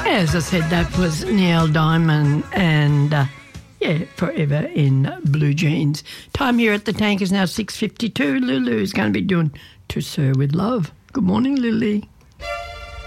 As I said, that was Neil Diamond and, Forever in Blue Jeans. Time here at the Tank is now 6:52. Lulu is going to be doing To Sir With Love. Good morning, Lily.